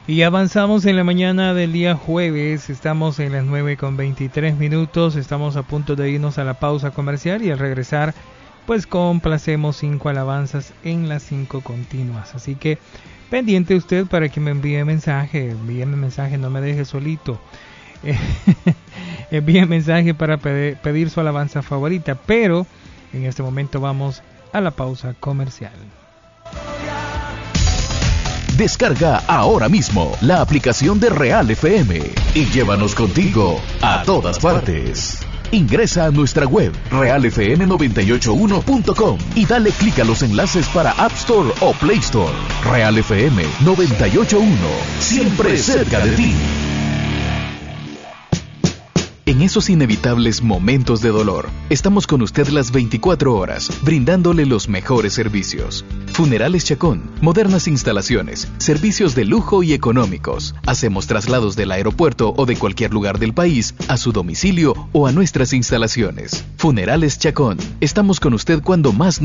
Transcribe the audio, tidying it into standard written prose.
Y avanzamos en la mañana del día jueves, estamos en las 9:23, estamos a punto de irnos a la pausa comercial y al regresar pues complacemos 5 alabanzas en las 5 continuas. Así que pendiente usted para que me envíeme mensaje, no me deje solito. Envíe mensaje para pedir su alabanza favorita, pero en este momento vamos a la pausa comercial. Descarga ahora mismo la aplicación de Real FM y llévanos contigo a todas partes. Ingresa a nuestra web realfm981.com y dale clic a los enlaces para App Store o Play Store. Real FM 981, siempre cerca de ti. En esos inevitables momentos de dolor, estamos con usted las 24 horas, brindándole los mejores servicios. Funerales Chacón, modernas instalaciones, servicios de lujo y económicos. Hacemos traslados del aeropuerto o de cualquier lugar del país a su domicilio o a nuestras instalaciones. Funerales Chacón, estamos con usted cuando más